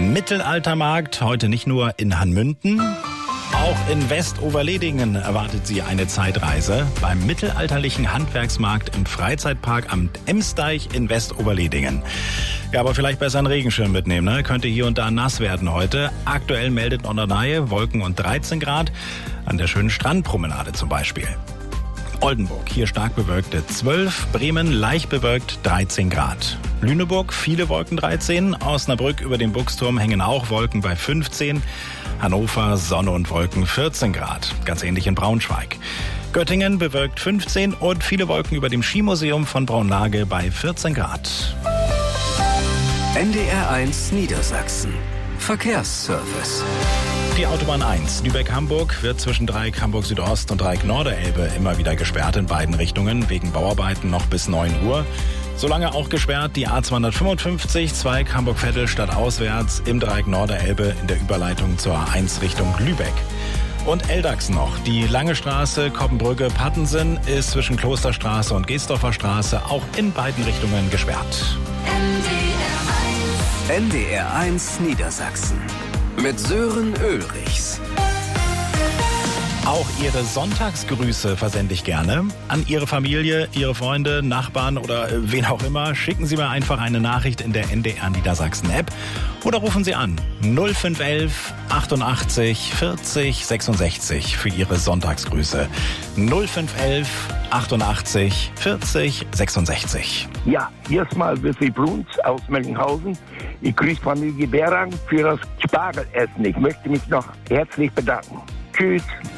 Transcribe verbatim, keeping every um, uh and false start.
Mittelaltermarkt, heute nicht nur in Hanmünden. Auch in Westoverledingen erwartet Sie eine Zeitreise beim mittelalterlichen Handwerksmarkt im Freizeitpark am Emsdeich in Westoverledingen. Ja, aber vielleicht besser einen Regenschirm mitnehmen, ne? Könnte hier und da nass werden heute. Aktuell meldet Norderney Wolken und dreizehn Grad, an der schönen Strandpromenade zum Beispiel. Oldenburg, hier stark bewölkte zwölf, Bremen leicht bewölkt dreizehn Grad. Lüneburg, viele Wolken dreizehn, Osnabrück über dem Buchsturm hängen auch Wolken bei fünfzehn, Hannover, Sonne und Wolken vierzehn Grad, ganz ähnlich in Braunschweig. Göttingen bewölkt fünfzehn und viele Wolken über dem Skimuseum von Braunlage bei vierzehn Grad. N D R eins Niedersachsen. Verkehrsservice. Die Autobahn eins Lübeck-Hamburg wird zwischen Dreieck Hamburg Südost und Dreieck Norderelbe immer wieder gesperrt in beiden Richtungen, wegen Bauarbeiten noch bis neun Uhr. Solange auch gesperrt die A zweihundertfünfundfünfzig, Zweig Hamburg-Vettel stadtauswärts im Dreieck Norderelbe in der Überleitung zur A eins Richtung Lübeck. Und Eldachs noch. Die Lange Straße, Koppenbrücke-Pattensen ist zwischen Klosterstraße und Geesdorfer Straße auch in beiden Richtungen gesperrt. N D R eins Niedersachsen mit Sören Ulrichs. Auch Ihre Sonntagsgrüße versende ich gerne an Ihre Familie, Ihre Freunde, Nachbarn oder wen auch immer. Schicken Sie mir einfach eine Nachricht in der N D R Niedersachsen App oder rufen Sie an null fünf elf achtundachtzig vierzig sechsundsechzig für Ihre Sonntagsgrüße. null fünf elf achtundachtzig vierzig sechsundsechzig. Ja, hier ist mal Wilfried Bruns aus Mellinghausen. Ich grüße Familie Berang für das Spargelessen. Ich möchte mich noch herzlich bedanken. Tschüss.